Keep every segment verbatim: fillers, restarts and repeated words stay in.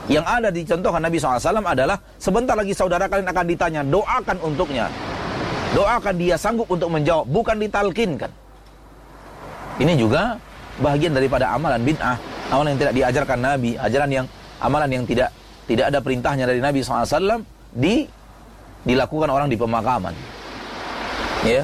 Yang ada dicontohkan Nabi shallallahu alaihi wasallam adalah sebentar lagi saudara kalian akan ditanya, doakan untuknya. Doakan dia sanggup untuk menjawab, bukan ditalkinkan. Ini juga bahagian daripada amalan bid'ah, amalan yang tidak diajarkan Nabi, ajaran yang amalan yang tidak tidak ada perintahnya dari Nabi shallallahu alaihi wasallam di dilakukan orang di pemakaman. Ya.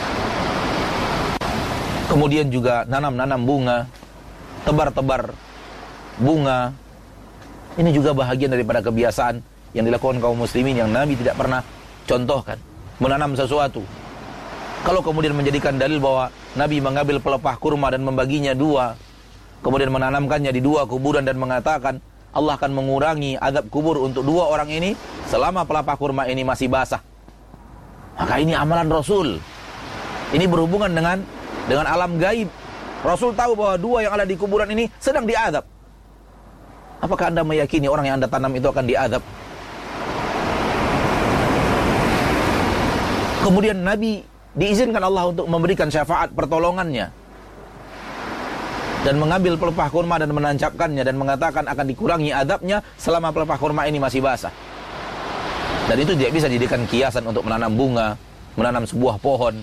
Kemudian juga nanam-nanam bunga, tebar-tebar bunga. Ini juga bahagian daripada kebiasaan yang dilakukan kaum muslimin yang Nabi tidak pernah contohkan. Menanam sesuatu. Kalau kemudian menjadikan dalil bahwa Nabi mengambil pelepah kurma dan membaginya dua, kemudian menanamkannya di dua kuburan dan mengatakan Allah akan mengurangi azab kubur untuk dua orang ini selama pelepah kurma ini masih basah. Maka ini amalan Rasul. Ini berhubungan dengan dengan alam gaib. Rasul tahu bahwa dua yang ada di kuburan ini sedang diazab. Apakah Anda meyakini orang yang Anda tanam itu akan diazab? Kemudian Nabi diizinkan Allah untuk memberikan syafaat pertolongannya dan mengambil pelepah kurma dan menancapkannya dan mengatakan akan dikurangi azabnya selama pelepah kurma ini masih basah. Dan itu tidak bisa dijadikan kiasan untuk menanam bunga, menanam sebuah pohon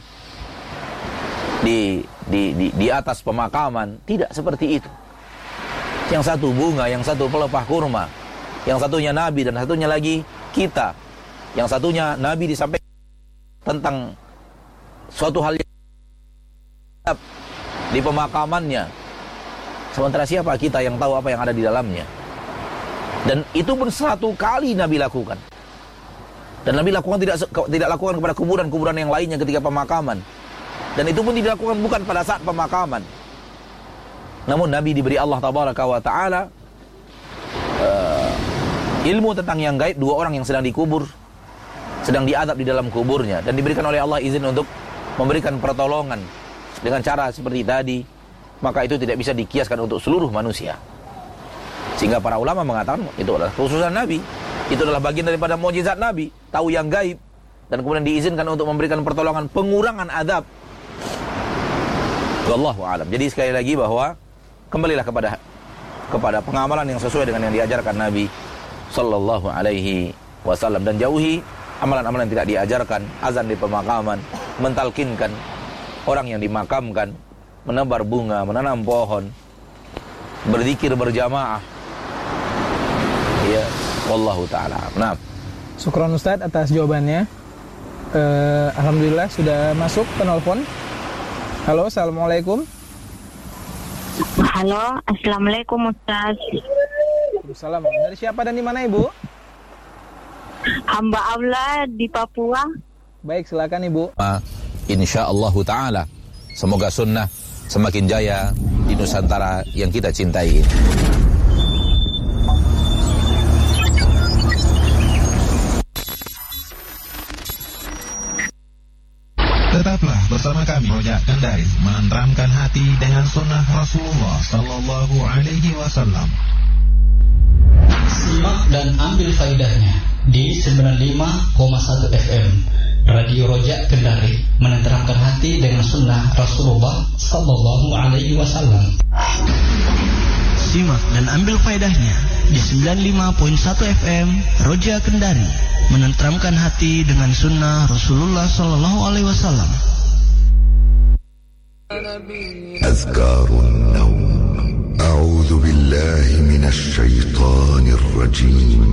di di di, di atas pemakaman. Tidak seperti itu. Yang satu bunga, yang satu pelepah kurma, yang satunya Nabi dan satunya lagi kita. Yang satunya Nabi disampaikan tentang suatu hal yang di pemakamannya. Sementara siapa kita yang tahu apa yang ada di dalamnya? Dan itu pun satu kali Nabi lakukan. Dan Nabi lakukan tidak tidak lakukan kepada kuburan-kuburan yang lainnya ketika pemakaman. Dan itu pun tidak dilakukan bukan pada saat pemakaman. Namun Nabi diberi Allah tabaraka wa taala uh, ilmu tentang yang gaib, dua orang yang sedang dikubur, sedang diazab di dalam kuburnya, dan diberikan oleh Allah izin untuk memberikan pertolongan dengan cara seperti tadi. Maka itu tidak bisa dikiaskan untuk seluruh manusia. Sehingga para ulama mengatakan itu adalah khususan Nabi. Itu adalah bagian daripada mukjizat Nabi, tahu yang gaib dan kemudian diizinkan untuk memberikan pertolongan pengurangan azab. Wallahu a'lam. Jadi sekali lagi bahwa kembalilah kepada kepada pengamalan yang sesuai dengan yang diajarkan Nabi sallallahu alaihi wasallam dan jauhi amalan-amalan yang tidak diajarkan, azan di pemakaman, mentalkinkan orang yang dimakamkan, menebar bunga, menanam pohon, berzikir berjamaah. Ya, wallahu taala. Nah, syukron Ustaz atas jawabannya. Uh, Alhamdulillah sudah masuk penelpon. Halo, assalamualaikum. Halo, assalamualaikum Ustaz. Waalaikumsalam. Dari siapa dan di mana Ibu? Hamba Allah di Papua. Baik, silakan Ibu. Insyaallah taala. Semoga sunnah semakin jaya di Nusantara yang kita cintai ini. Tetaplah bersama kami Rojak Kendari menenteramkan hati dengan sunnah Rasulullah Sallallahu Alaihi Wasallam. Simak dan ambil faedahnya di sembilan puluh lima koma satu F M Radio Rojak Kendari, menenteramkan hati dengan sunnah Rasulullah Sallallahu Alaihi Wasallam. Simak dan ambil faedahnya di sembilan puluh lima koma satu F M Rojak Kendari, menenteramkan hati dengan sunnah Rasulullah Sallallahu Alaihi Wasallam. Azkarun Naum. A'udzu billahi minasy syaithanir rajim.